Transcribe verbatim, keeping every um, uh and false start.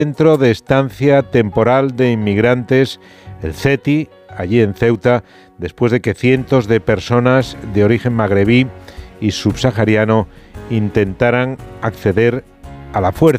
Centro de Estancia Temporal de Inmigrantes, el CETI, allí en Ceuta, después de que cientos de personas de origen magrebí y subsahariano intentaran acceder a la fuerza